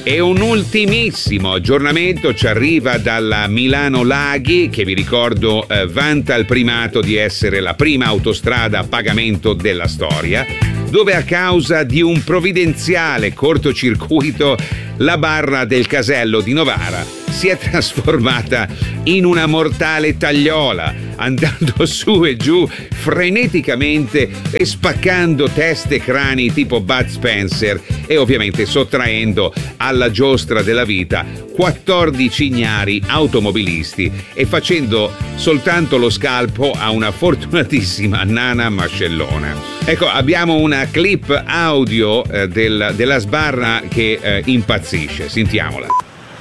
E un ultimissimo aggiornamento ci arriva dalla Milano Laghi, che vi ricordo vanta il primato di essere la prima autostrada a pagamento della storia, dove a causa di un provvidenziale cortocircuito la barra del casello di Novara si è trasformata in una mortale tagliola, andando su e giù freneticamente e spaccando teste e crani tipo Bud Spencer e ovviamente sottraendo alla giostra della vita 14 ignari automobilisti e facendo soltanto lo scalpo a una fortunatissima nana mascellona. Ecco, abbiamo una clip audio della sbarra che impazzisce, sentiamola.